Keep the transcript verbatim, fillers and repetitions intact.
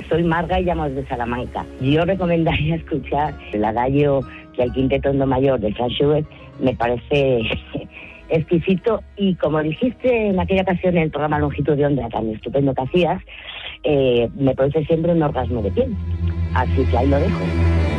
soy Marga y llamo desde Salamanca. Yo recomendaría escuchar el adagio que el Quinteto en Do mayor de Franz Schubert me parece exquisito, y como dijiste en aquella ocasión en el programa Longitud de Onda, tan estupendo que hacías, eh, me produce siempre un orgasmo de piel. Así que ahí lo dejo.